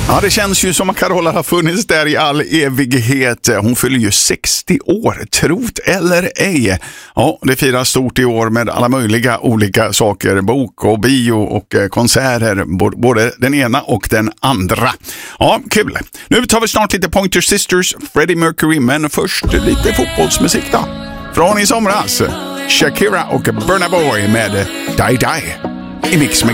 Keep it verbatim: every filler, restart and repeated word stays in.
Ja, det känns ju som att Carola har funnits där i all evighet. Hon fyller ju sextio år, trot eller ej. Ja, det firar stort i år med alla möjliga olika saker. Bok och bio och konserter. Både den ena och den andra. Ja, kul. Nu tar vi snart lite Pointer Sisters, Freddie Mercury. Men först lite fotbollsmusik då. Från i somras. Shakira och Burna Boy med Die Die i Mix Megapol.